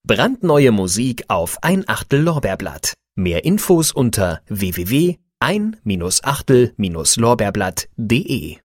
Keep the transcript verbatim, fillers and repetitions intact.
Brandneue Musik auf ein Achtel Lorbeerblatt. Mehr Infos unter w w w punkt ein Achtel Lorbeerblatt punkt de.